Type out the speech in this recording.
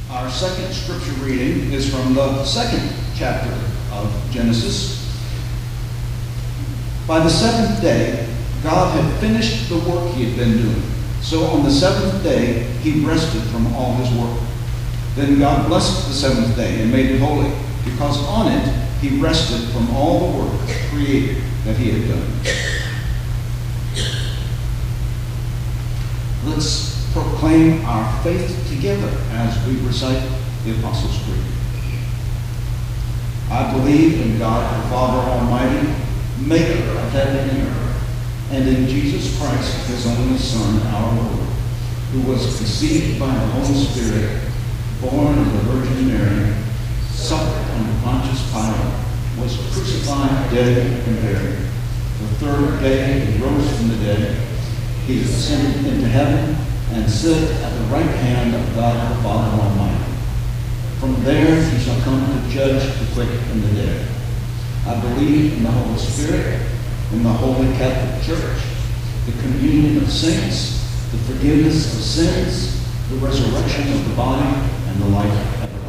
Our second scripture reading is from the second chapter of Genesis. By the seventh day, God had finished the work he had been doing. So on the seventh day, he rested from all his work. Then God blessed the seventh day and made it holy, because on it he rested from all the work created that he had done. Let's proclaim our faith together as we recite the Apostles' Creed. I believe in God the Father Almighty, maker of heaven and earth, and in Jesus Christ, his only Son, our Lord, who was conceived by the Holy Spirit, born of the Virgin Mary, suffered under Pontius Pilate, was crucified, dead, and buried. The third day he rose from the dead. He ascended into heaven and sat at the right hand of God the Father Almighty. From there he shall come to judge the quick and the dead. I believe in the Holy Spirit, in the Holy Catholic Church, the communion of saints, the forgiveness of sins, the resurrection of the body, and the life everlasting.